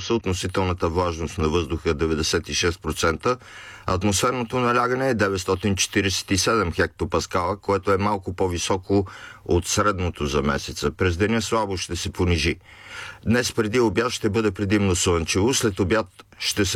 градуса, относителната влажност на въздуха е 96%, а атмосферното налягане е 947 хектопаскала, което е малко по-високо от средното за месеца. През деня слабо ще се понижи. Днес преди обяд ще бъде предимно слънчево, след обяд ще се